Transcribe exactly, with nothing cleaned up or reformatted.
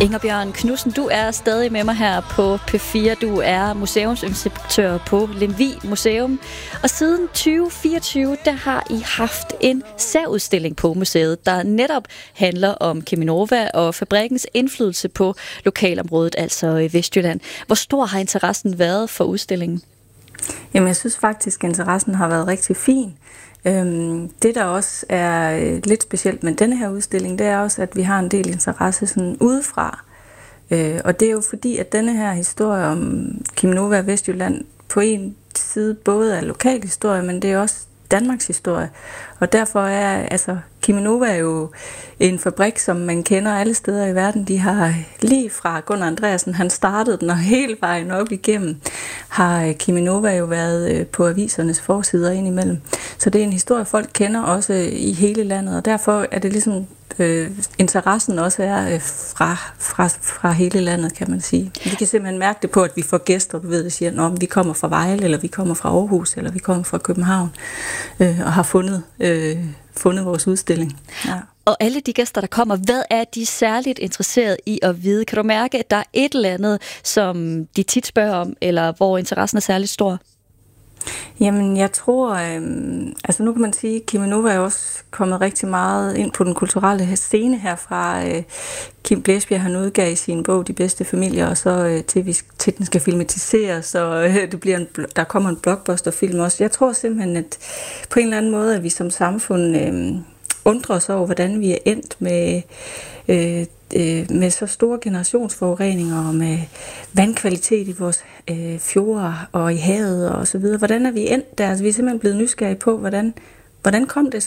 Ingerbjørn Knudsen, du er stadig med mig her på P fire. Du er museumsinspektør på Lemvig Museum. Og siden tyve fireogtyve, der har I haft en særudstilling på museet, der netop handler om Cheminova og fabrikkens indflydelse på lokalområdet, altså Vestjylland. Hvor stor har interessen været for udstillingen? Jamen, jeg synes faktisk, at interessen har været rigtig fin. Øhm, det, der også er lidt specielt med denne her udstilling, det er også, at vi har en del interesse sådan udefra. Øh, og det er jo fordi, at denne her historie om Cheminova og Vestjylland på en side både er lokal historie, men det er også Danmarks historie. Og derfor er, altså, Cheminova er jo en fabrik, som man kender alle steder i verden. De har lige fra Gunnar Andreasen, han startede den, og hele vejen op igennem, har Cheminova jo været på avisernes forsider indimellem. Så det er en historie, folk kender også i hele landet, og derfor er det ligesom øh, interessen også er øh, fra, fra, fra hele landet, kan man sige. Vi kan simpelthen mærke det på, at vi får gæster, du ved, der siger, at vi kommer fra Vejle, eller vi kommer fra Aarhus, eller vi kommer fra København, øh, og har fundet, øh, fundet vores udstilling. Ja. Og alle de gæster, der kommer, hvad er de særligt interesseret i at vide? Kan du mærke, at der er et eller andet, som de tit spørger om, eller hvor interessen er særligt stor? Jamen, jeg tror, øh, altså nu kan man sige, at Cheminova er også kommet rigtig meget ind på den kulturelle scene herfra. Øh, Kim Blæsbjerg, han udgav i sin bog De bedste familier, og så øh, til, vi, til den skal filmatiseres, så øh, det bliver en, der kommer en blockbusterfilm også. Jeg tror simpelthen, at på en eller anden måde, at vi som samfund øh, undrer os over, hvordan vi er endt med øh, med så store generationsforureninger og med vandkvalitet i vores øh, fjorde og i havet og så videre. Hvordan er vi endt der? Altså, vi er simpelthen blevet nysgerrige på, hvordan, hvordan kom det